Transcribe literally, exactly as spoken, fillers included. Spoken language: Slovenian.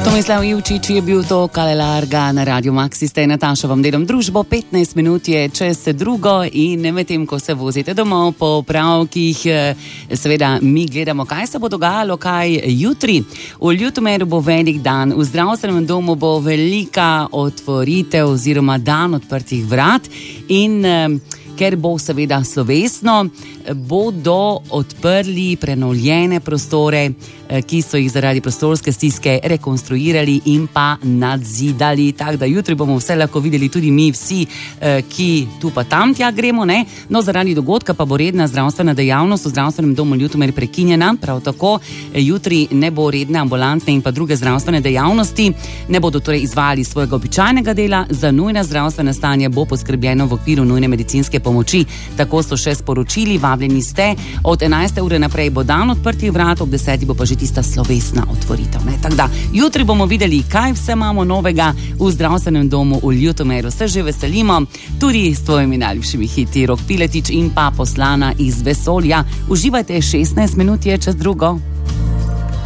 Tomislav Ivčič je bil to Kalelarga na Radio Maxi. Ste Nataša vam delom družbo, petnajst minut je čez drugo in medtem, ko se vozite domov po pravkih, seveda mi gledamo, kaj se bo dogajalo, kaj jutri. V Ljutomeru bo velik dan, v zdravstvenem domu bo velika otvoritev oziroma dan odprtih vrat in ker bo seveda slovesno, bodo odprli prenovljene prostore, ki so jih zaradi prostorske stiske rekonstruirali in pa nadzidali. Tako da jutri bomo vse lahko videli tudi mi vsi, ki tu pa tam tja gremo, ne? No, zaradi dogodka pa bo redna zdravstvena dejavnost v zdravstvenem domu Ljutomer prekinjena. Prav tako jutri ne bo redne ambulantne in pa druge zdravstvene dejavnosti, ne bodo torej izvajali svojega običajnega dela, za nujna zdravstvena stanja bo poskrbljeno v okviru nujne medicinske pomoči. Tako so še sporočili, vabljeni ste, od enajste ure naprej bo dan odprtih vrat, ob deseti bo pa že tista slovesna otvoritev. Ne? Tako da, jutri bomo videli, kaj vse imamo novega v zdravstvenem domu v Ljutomeru. Se že veselimo, tudi s tvojimi najljubšimi hiti, Rok Piletič in pa Poslana iz vesolja. Uživajte, šestnajst minut je čez drugo.